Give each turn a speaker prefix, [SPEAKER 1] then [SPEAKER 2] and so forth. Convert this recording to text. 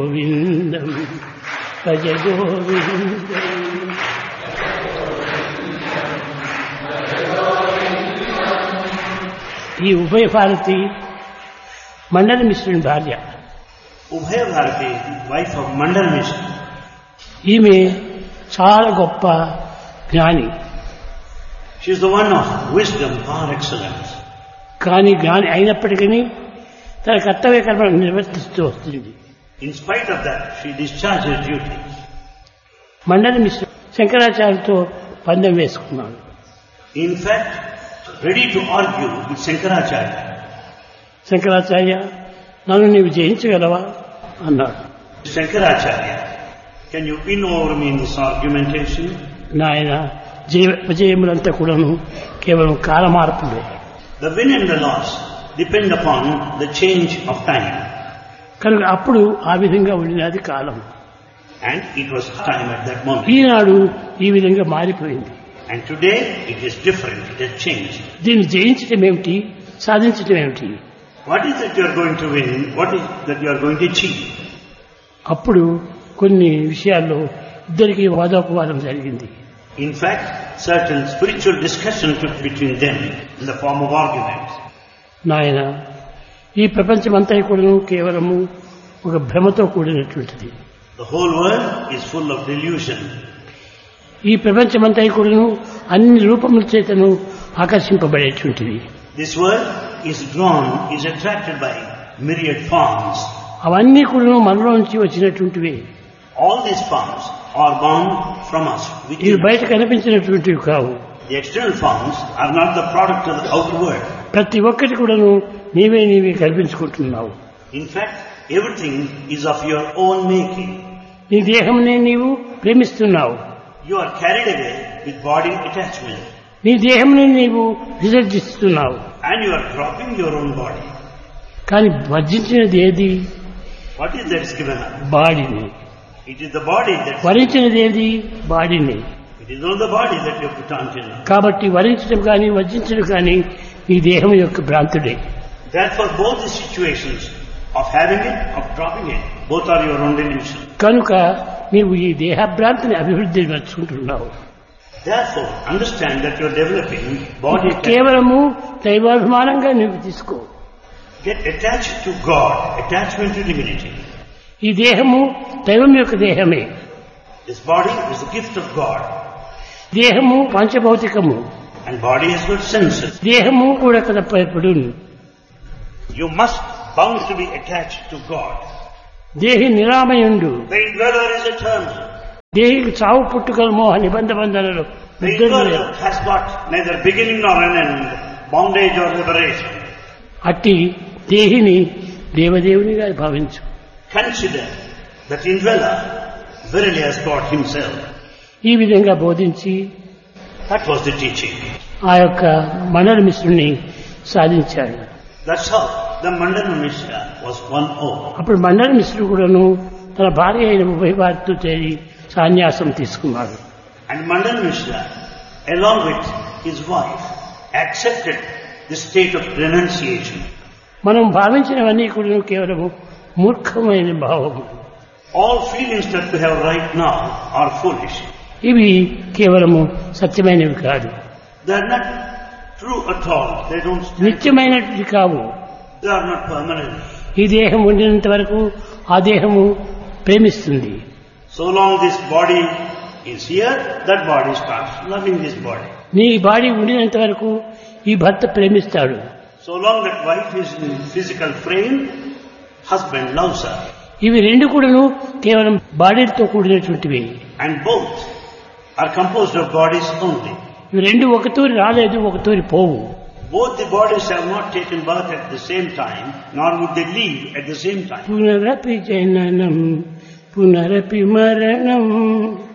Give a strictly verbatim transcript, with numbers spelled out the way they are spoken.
[SPEAKER 1] గోవిందం భజ గోవిందం. ఈ ఉభయ భారతి మండల మిశ్రుని భార్య.
[SPEAKER 2] ఉభయ భారతి వైఫ్ ఆఫ్ మండల్ మిశ్ర.
[SPEAKER 1] ఈమె చాలా గొప్ప జ్ఞాని.
[SPEAKER 2] She is the one of wisdom are excellence.
[SPEAKER 1] కానీ జ్ఞాని అయినప్పటికీ తన కర్తవ్య కర్మను నిర్వర్తిస్తూ వస్తుంది.
[SPEAKER 2] In spite of that she discharges duties.
[SPEAKER 1] మండల మిశ్ర శంకరాచార్యతో పందెం వేసుకున్నాడు.
[SPEAKER 2] In fact ready to argue with Shankaracharya.
[SPEAKER 1] Shankaracharya, నన్ను నీవు జయించగలవా అన్నాడు.
[SPEAKER 2] Shankaracharya, can you win over me in this argumentation?
[SPEAKER 1] నాయన, జయ విజయములంతా కూడాను కేవలం కాల మార్పులే.
[SPEAKER 2] The win and the loss depend upon the change of time.
[SPEAKER 1] కనుక అప్పుడు ఆ విధంగా ఉండినది కాలం.
[SPEAKER 2] And it was time at that moment.
[SPEAKER 1] ఈనాడు ఈ విధంగా మారిపోయింది.
[SPEAKER 2] And today it is different, it has changed.
[SPEAKER 1] దీన్ని జయించడం ఏమిటి, సాధించడం ఏమిటి?
[SPEAKER 2] What is that you are going to win? What is that you are going to achieve?
[SPEAKER 1] అప్పుడు కొన్ని విషయాల్లో ఇద్దరికి వాదోపవాదం జరిగింది.
[SPEAKER 2] In fact, certain spiritual discussion took between them in the form of arguments.
[SPEAKER 1] నాయన, ఈ ప్రపంచమంతా కూడా కేవలము ఒక భ్రమతో కూడినటువంటిది.
[SPEAKER 2] The whole world is full of delusion.
[SPEAKER 1] ఈ ప్రపంచమంతా కూడాను అన్ని రూపముల చేతను ఆకర్షింపబడేటువంటిది.
[SPEAKER 2] This world is drawn, is attracted by myriad forms.
[SPEAKER 1] అవన్నీ కూడాను మనలో నుంచి వచ్చినటువంటివి.
[SPEAKER 2] All these forms are born from us.
[SPEAKER 1] ఇవి బయట కనిపించినటువంటివి కావు.
[SPEAKER 2] The external forms are not the product of the outer world.
[SPEAKER 1] ప్రతి ఒక్కటి కూడాను నీవే నీవే కల్పించుకుంటున్నావు.
[SPEAKER 2] In fact, everything is of your own making.
[SPEAKER 1] నీ దేహంనే నీవు ప్రేమిస్తున్నావు.
[SPEAKER 2] You are carried away with body attachment.
[SPEAKER 1] నీ దేహంని నీవు విసర్జిస్తున్నావు.
[SPEAKER 2] And you are dropping your own body.
[SPEAKER 1] కానీ వర్జించినది ఏది?
[SPEAKER 2] What is that is given up?
[SPEAKER 1] బాడీని.
[SPEAKER 2] It is the body that.
[SPEAKER 1] వరించినది ఏది? బాడీని.
[SPEAKER 2] It is not the body that you put on till.
[SPEAKER 1] కాబట్టి వరించడం కానీ వర్జించడం కానీ నీ దేహం యొక్క భ్రాంతుడే.
[SPEAKER 2] Therefore both the situations of having it, of dropping it, both are your own delusion.
[SPEAKER 1] కనుక నీవు ఈ దేహభ్రాంతిని అభివృద్ధి పరుచుకుంటున్నావు.
[SPEAKER 2] Therefore understand that you are developing body.
[SPEAKER 1] కేవలము దైవాభిమానంగా నీవు తీసుకో.
[SPEAKER 2] Get attached to God, attachment to divinity.
[SPEAKER 1] ఈ దేహము దైవం యొక్క దేహమే.
[SPEAKER 2] This body is the gift of God.
[SPEAKER 1] దేహము పంచభౌతికము.
[SPEAKER 2] And body has got senses.
[SPEAKER 1] దేహము కూడా తప్పప్పుడు
[SPEAKER 2] You must bound to be attached to God.
[SPEAKER 1] దేహి నిరామయుండు.
[SPEAKER 2] The indweller is eternal.
[SPEAKER 1] దేహికి చావు పుట్టుకల మోహ నిబంధ బంధనలు.
[SPEAKER 2] The indweller has got neither beginning nor an end, bondage or liberation.
[SPEAKER 1] అట్టి దేహిని దేవదేవునిగా భావించు.
[SPEAKER 2] Consider that indweller verily has God himself.
[SPEAKER 1] ఈ విధంగా బోధించి
[SPEAKER 2] That was the teaching.
[SPEAKER 1] ఆ యొక్క మండల మిశ్రుని సాధించాడు.
[SPEAKER 2] That's how the Mandana Mishra was won over.
[SPEAKER 1] అప్పుడు మండల మిశ్రుడు కూడాను తన భార్య అయిన ఉభయ భారతితో చేరి సన్యాసం తీసుకున్నాడు.
[SPEAKER 2] And Mandana Mishra, along with his wife, accepted the state of renunciation.
[SPEAKER 1] మనం భావించినవన్నీ కూడా కేవలము మూర్ఖమైన భావము.
[SPEAKER 2] All feelings that we have right now are foolish.
[SPEAKER 1] ఇవి కేవలము సత్యమైనవి కాదు.
[SPEAKER 2] They are not true at all. They don't stand.
[SPEAKER 1] నిత్యమైనవి కావు.
[SPEAKER 2] They are not permanent.
[SPEAKER 1] ఈ దేహం ఉండినంత వరకు ఆ దేహము ప్రేమిస్తుంది.
[SPEAKER 2] So long this body is here, that body starts loving this body.
[SPEAKER 1] నీ బాడీ ఉండినంత వరకు ఈ భర్త ప్రేమిస్తాడు.
[SPEAKER 2] So long that wife is in physical frame, husband loves her.
[SPEAKER 1] ఇవి రెండు కూడాను కేవలం బాడీతో కూడినటువంటివి.
[SPEAKER 2] And both are composed of bodies only.
[SPEAKER 1] ఇవి రెండు ఒక తూరి రాలేదు, ఒక తూరి పోవు.
[SPEAKER 2] Both the bodies have not taken birth at the same time, nor would they leave at the same time.
[SPEAKER 1] పునరపి జననం పునరపి మరణం